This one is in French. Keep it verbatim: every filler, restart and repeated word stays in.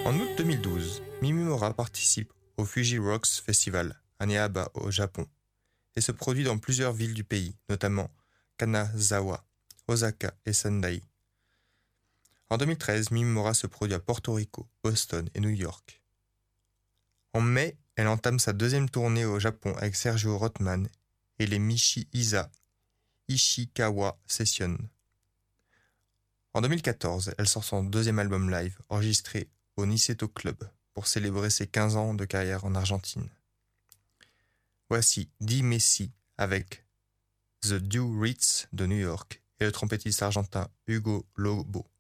En août deux mille douze, Mimimura participe au Fuji Rocks Festival à Neaba au Japon et se produit dans plusieurs villes du pays, notamment Kanazawa, Osaka et Sendai. En deux mille treize, Mimimura se produit à Porto Rico, Boston et New York. En mai, elle entame sa deuxième tournée au Japon avec Sergio Rothman et les Michi-Isa Ishikawa Sessions. En deux mille quatorze, elle sort son deuxième album live, enregistré au Niceto Club, pour célébrer ses quinze ans de carrière en Argentine. Voici Di Messi avec The Dew Ritz de New York et le trompettiste argentin Hugo Lobo.